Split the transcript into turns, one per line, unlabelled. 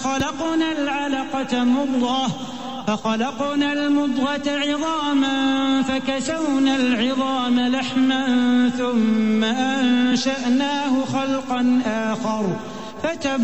فخلقنا المضغة عظاما فكسونا العظام لحما ثم أنشأناه خلقا آخر